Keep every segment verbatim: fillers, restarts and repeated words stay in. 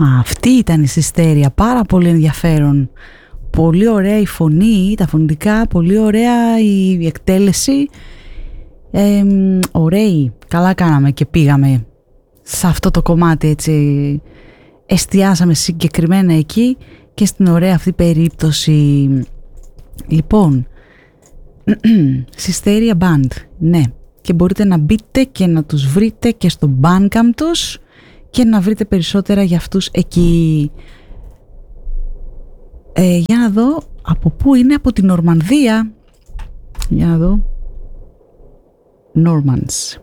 Μα αυτή ήταν η Συστέρια, πάρα πολύ ενδιαφέρον. Πολύ ωραία η φωνή, τα φωνητικά, πολύ ωραία η εκτέλεση. Ε, ωραίοι, καλά κάναμε και πήγαμε σε αυτό το κομμάτι, έτσι. Εστιάσαμε συγκεκριμένα εκεί και στην ωραία αυτή περίπτωση. Λοιπόν, Συστέρια Band, ναι. Και μπορείτε να μπείτε και να τους βρείτε και στο Bandcamp τους και να βρείτε περισσότερα για αυτούς εκεί. Ε, για να δω από πού είναι, από την Νορμανδία. Για να δω. Normans.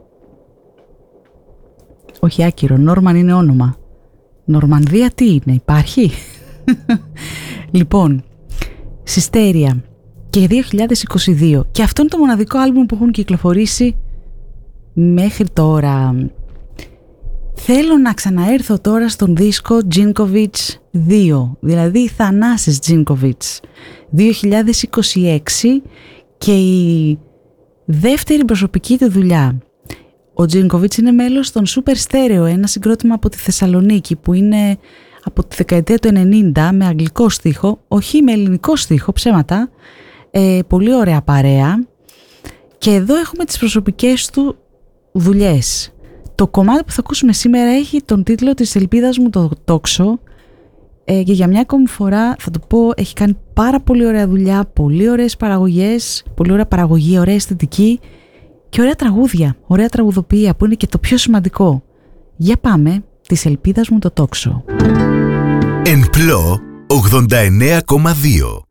Όχι άκυρο, Νόρμαν είναι όνομα. Νορμανδία τι είναι, υπάρχει? Λοιπόν, Συστέρια και δύο χιλιάδες είκοσι δύο. Και αυτό είναι το μοναδικό άλμπουμ που έχουν κυκλοφορήσει μέχρι τώρα. Θέλω να ξαναέρθω τώρα στον δίσκο Τζίνκοβιτς δύο, δηλαδή Θανάσης Τζίνκοβιτς, δύο χιλιάδες είκοσι έξι, και η δεύτερη προσωπική του δουλειά. Ο Τζίνκοβιτς είναι μέλος των Super Stereo, ένα συγκρότημα από τη Θεσσαλονίκη που είναι από τη δεκαετία του ενενήντα, με αγγλικό στίχο, όχι με ελληνικό στίχο, ψέματα, ε, πολύ ωραία παρέα. Και εδώ έχουμε τις προσωπικές του δουλειές. Το κομμάτι που θα ακούσουμε σήμερα έχει τον τίτλο της ελπίδας μου το τόξο, ε, και για μια ακόμη φορά θα το πω, έχει κάνει πάρα πολύ ωραία δουλειά, πολύ ωραίες παραγωγές, πολύ ωραία παραγωγή, ωραία αισθητική και ωραία τραγούδια, ωραία τραγουδοποιία που είναι και το πιο σημαντικό. Για πάμε, της ελπίδας μου το τόξο. Εν Πλώ ογδόντα εννέα κόμμα δύο.